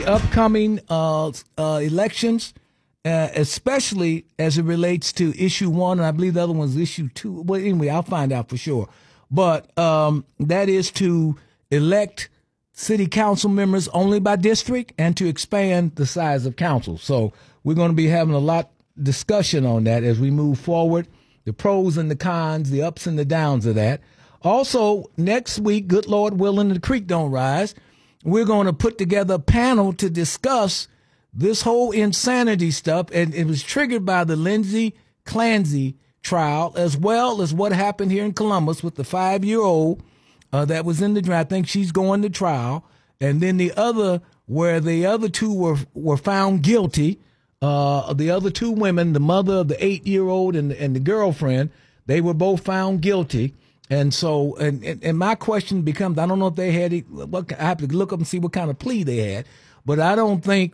Upcoming elections, especially as it relates to issue 1, and I believe the other one's issue 2. Well, anyway, I'll find out for sure. But that is to elect city council members only by district and to expand the size of council. So we're going to be having a lot discussion on that as we move forward, the pros and the cons, the ups and the downs of that. Also, next week, good Lord willing, the creek don't rise, we're going to put together a panel to discuss this whole insanity stuff. And it was triggered by the Lindsay Clancy trial, as well as what happened here in Columbus with the 5-year-old that was in the trial. I think she's going to trial. And then the other, where the other two were found guilty. The other two women, the mother of the 8-year-old and the girlfriend, they were both found guilty. And so, and my question becomes, I don't know if they had it, I have to look up and see what kind of plea they had, but I don't think,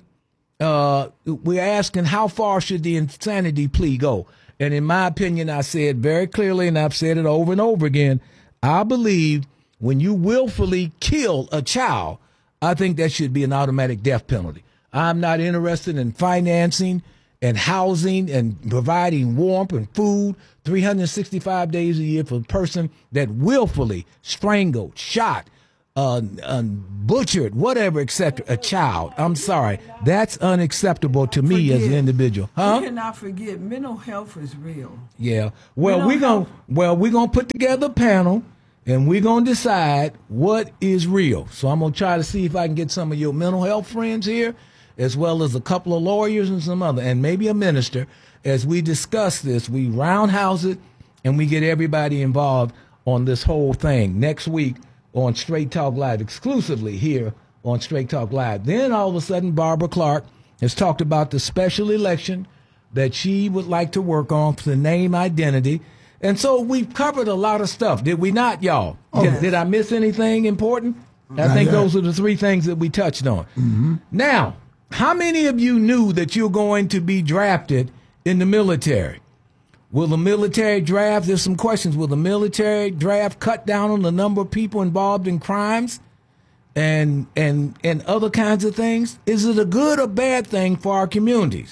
we're asking how far should the insanity plea go? And in my opinion, I said very clearly, and I've said it over and over again, I believe when you willfully kill a child, I think that should be an automatic death penalty. I'm not interested in financing and housing and providing warmth and food 365 days a year for a person that willfully strangled, shot, butchered, whatever, etc. a child. I'm sorry. That's unacceptable to me as an individual. Huh? We cannot forget mental health is real. Yeah. Well, we're gonna put together a panel and we're gonna decide what is real. So I'm gonna try to see if I can get some of your mental health friends here, as well as a couple of lawyers and some other, and maybe a minister, as we discuss this. We roundhouse it, and we get everybody involved on this whole thing next week on Straight Talk Live, exclusively here on Straight Talk Live. Then all of a sudden, Barbara Clark has talked about the special election that she would like to work on for the name identity. And so we've covered a lot of stuff, did we not, y'all? Did I miss anything important? I think those are the three things that we touched on. Mm-hmm. Now, how many of you knew that you're going to be drafted in the military? Will the military draft, there's some questions, will the military draft cut down on the number of people involved in crimes and other kinds of things? Is it a good or bad thing for our communities?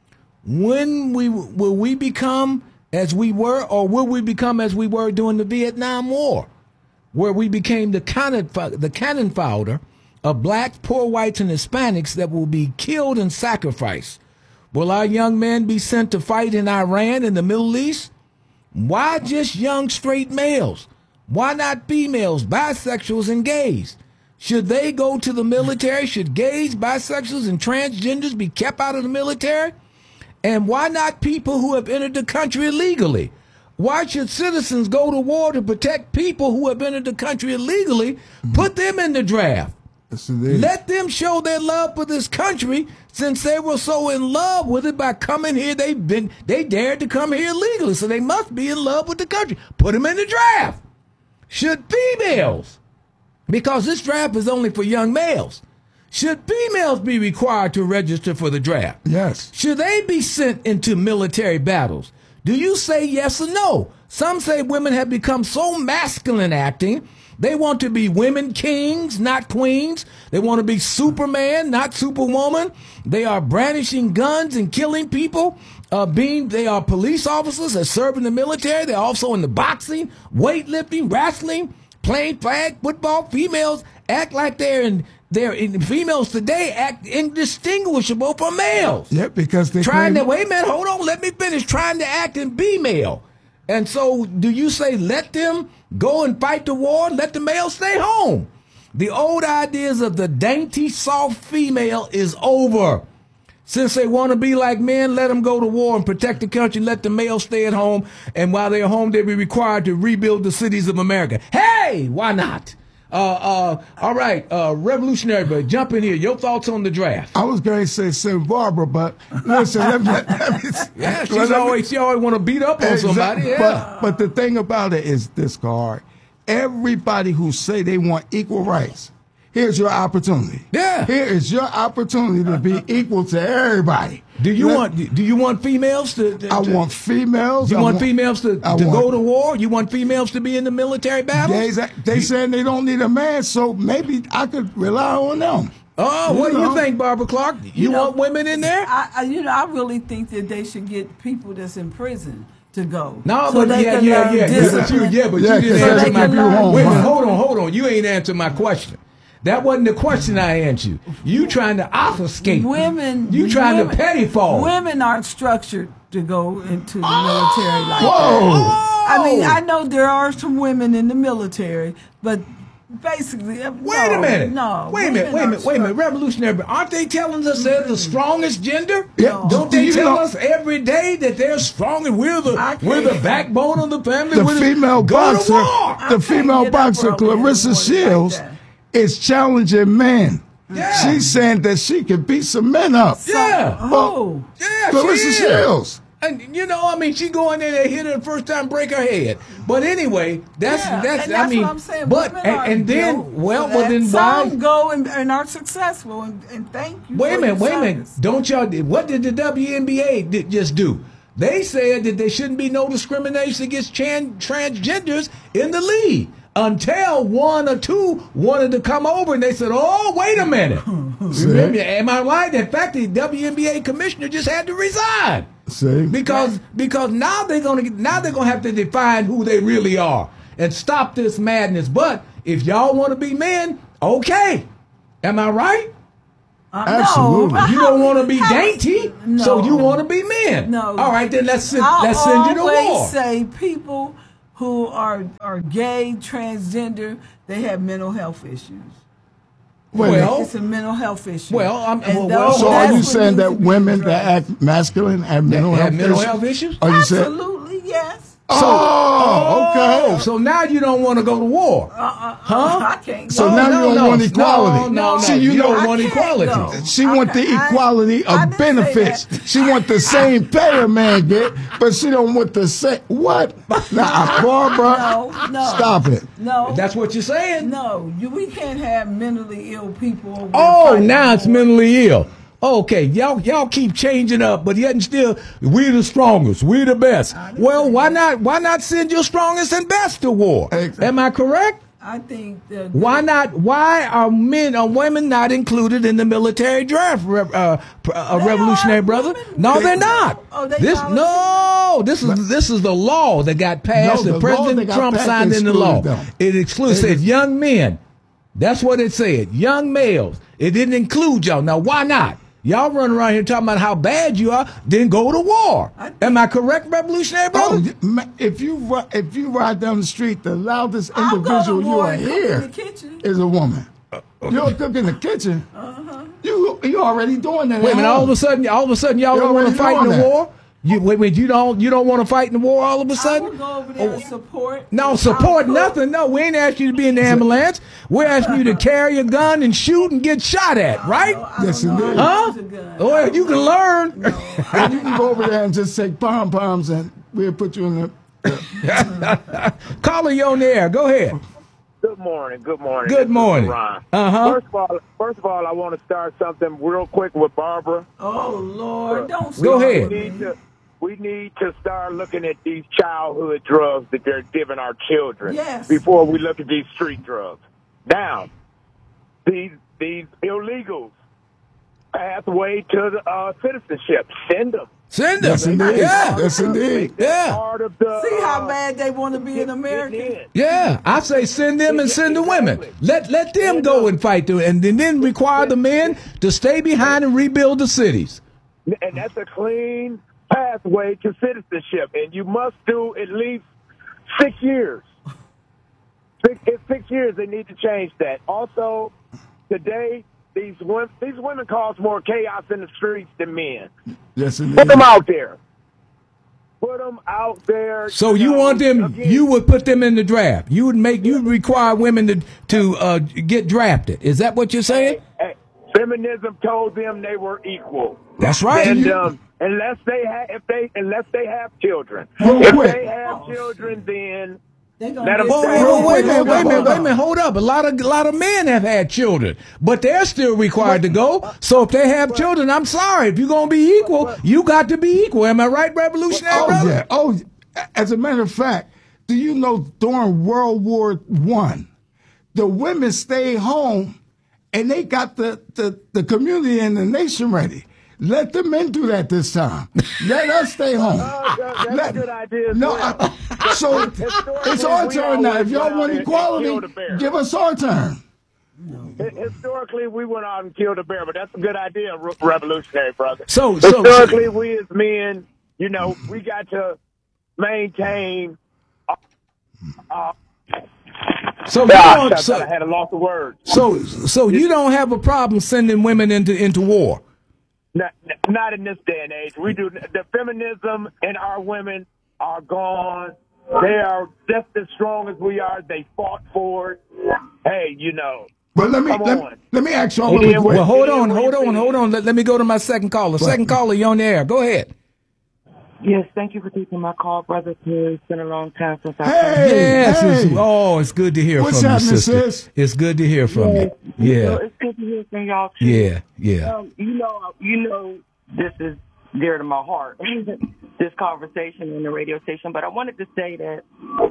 Will we become as we were, or will we become as we were during the Vietnam War, where we became the cannon fodder of blacks, poor whites, and Hispanics that will be killed and sacrificed? Will our young men be sent to fight in Iran and the Middle East? Why just young straight males? Why not females, bisexuals, and gays? Should they go to the military? Should gays, bisexuals, and transgenders be kept out of the military? And why not people who have entered the country illegally? Why should citizens go to war to protect people who have entered the country illegally? Put them in the draft. Let them show their love for this country, since they were so in love with it by coming here. They dared to come here illegally, so they must be in love with the country. Put them in the draft. Should females, because this draft is only for young males, should females be required to register for the draft? Yes. Should they be sent into military battles? Do you say yes or no? Some say women have become so masculine acting. They want to be women kings, not queens. They want to be Superman, not Superwoman. They are brandishing guns and killing people. They are police officers that serve in the military. They're also in the boxing, weightlifting, wrestling, playing flag football. Females act like females today act indistinguishable from males. Yeah, because they wait a minute, hold on, let me finish. Trying to act and be male. And so do you say let them go and fight the war, let the males stay home? The old ideas of the dainty, soft female is over. Since they want to be like men, let them go to war and protect the country. Let the males stay at home. And while they're home, they'll be required to rebuild the cities of America. Hey, why not? All right, revolutionary, but jump in here. Your thoughts on the draft? I was going to say St. Barbara, but listen, yeah, she always want to beat up on somebody. Yeah. But the thing about it is this, Card. Everybody who say they want equal rights, here's your opportunity. Yeah. Here is your opportunity to be equal to everybody. Do you want females to I want females. You want females to go to war? You want females to be in the military battles? They saying they don't need a man, so maybe I could rely on them. Oh, what do you think, Barbara Clark? You want women in there? I really think that they should get people that's in prison to go. No, so but they can learn discipline. you didn't so answer they my can learn Wait a minute, discipline. hold on. You ain't answered my question. That wasn't the question I answered you. You trying to obfuscate. You trying to petty fall. Women aren't structured to go into the military like Whoa. that. I mean, I know there are some women in the military, but basically, Wait a minute. No. Wait a minute. Revolutionary, aren't they telling us they're the strongest gender? Yeah. Don't they tell us every day that they're strong and we're the backbone of the family? The female boxer, Clarissa Shields, is challenging men. Yeah. She's saying that she can beat some men up. Yeah. Oh. Yeah, Clarissa she is. Shields. And she go in there, they hit her the first time, break her head. But anyway, that's what I'm saying. But then why? Some go and are successful and thank you. Wait a minute. Don't y'all? What did the WNBA just do? They said that there shouldn't be no discrimination against transgenders in the league until one or two wanted to come over, and they said, "Oh, wait a minute." Remember, am I right? In fact, the WNBA commissioner just had to resign. See? Because now they're gonna have to define who they really are and stop this madness. But if y'all want to be men, okay. Am I right? Absolutely. No. You don't want to be dainty, No. so you want to be men. No. All right, then let's send you to I war. always say people who are gay, transgender, they have mental health issues. Well, it's a mental health issue. So are you saying that women that act masculine have mental health issues? Are you saying? Absolutely, yes. Okay. So now you don't want to go to war, I can't go. So now you don't want equality. No. See, you don't I want can't equality. go. She want the equality I of didn't say benefits. that. She want the same pay a man get, but she don't want the same. What? Nah, Barbara. No. Stop it. No. That's what you're saying. No, we can't have mentally ill people. over Oh, fighting now it's war. mentally ill. Okay, y'all keep changing up, but yet and still, we're the strongest, we're the best. Well, why not send your strongest and best to war? Exactly. Am I correct? I think that Why are women not included in the military draft, Revolutionary Brother? No, they're not. Oh, they This is the law that got passed, No, and the law President that got Trump passed signed into law. excluded them. It excludes, said young men. That's what it said, young males. It didn't include y'all. Now, why not? Y'all run around here talking about how bad you are, then go to war. Am I correct, Revolutionary Brother? If you ride down the street, the loudest I'll go to individual you war are and cook in here the kitchen. is a woman. You'll cook in the kitchen. You already doing that. Wait a at minute. home. All of a sudden, y'all don't want to fight in the war. You don't want to fight in the war all of a I sudden? will go over there and support. No, support I'll cook. nothing. No, we ain't asked you to be in the ambulance. We're asking you to carry a gun and shoot and get shot at, right? Yes, I don't know indeed. how to use a gun. Well, you can learn. And you can go over there and just say pom-poms and we'll put you in the... Caller, you on the air. Go ahead. Good morning. Good This is morning. Ron. First of all, I want to start something real quick with Barbara. Oh Lord, don't Go start ahead. with me. We need to start looking at these childhood drugs that they're giving our children Yes. before we look at these street drugs. Now, these illegals pathway to the citizenship. Send them. Send them. Yes, indeed. Yeah. Yes, indeed. Yeah. Part of the, See how bad they want to be an American. getting in. Yeah, I say send them and send the women. Let them go and fight through, and then require the men to stay behind and rebuild the cities. And that's a clean pathway to citizenship. And you must do at least 6 years. 6 years, they need to change that. Also, today, these women cause more chaos in the streets than men. Yes, indeed. Put them out there. Put them out there. So you want them? Again, You would put them in the draft. You would require women to get drafted. Is that what you're saying? Hey, feminism told them they were equal. That's right. And unless they have children, Real if quick. they have children, then They let gonna them get stay saved. home. Wait a Hold minute, hold up. A lot of men have had children, but they're still required to go. So if they have children, I'm sorry. If you're gonna be equal, you got to be equal. Am I right, Revolutionary Brother? Yeah. Oh, as a matter of fact, do you know during World War I, the women stayed home and they got the community and the nation ready. Let the men do that this time. Let us stay home. That's a good idea as No, well. so it's our turn now. If y'all want equality, give us our turn. Historically, we went out and killed a bear, but that's a good idea, revolutionary brother. So Historically, we as men, you know, we got to maintain. So I had a loss of words. So you don't have a problem sending women into war? Not in this day and age. We do. The feminism in our women are gone. They are just as strong as we are. They fought for it. Hey, you know. But let me ask y'all really quick. Well, hold on. Let me go to my second caller. Second caller, you're on the air. Go ahead. Yes, thank you for taking my call, brother. It's been a long time since I It's good to hear What's from you, happening, sister. sis? It's good to hear from you. Yeah. It's good to hear from y'all too. Yeah. You know, this is dear to my heart. This conversation in the radio station, but I wanted to say that,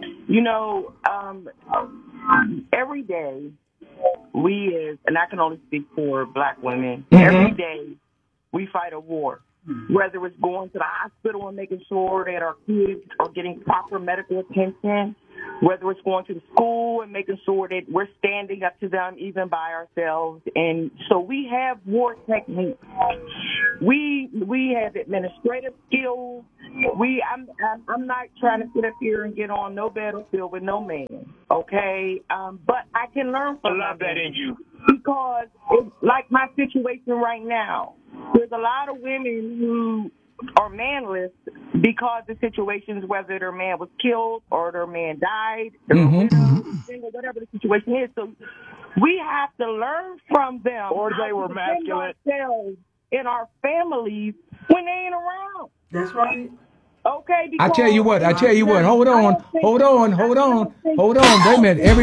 every day and I can only speak for black women, every day we fight a war. Whether it's going to the hospital and making sure that our kids are getting proper medical attention, whether it's going to the school and making sure that we're standing up to them even by ourselves. And so we have war techniques. We have administrative skills. I'm not trying to sit up here and get on no battlefield with no man, okay? But I can learn from I love that in you. Because it's like my situation right now. There's a lot of women who are manless because of situations, whether their man was killed or their man died, or single, whatever the situation is. So we have to learn from them. Or they were masculine. Ourselves in our families when they ain't around. That's right. Okay. I tell you what. Hold on. Wait a minute.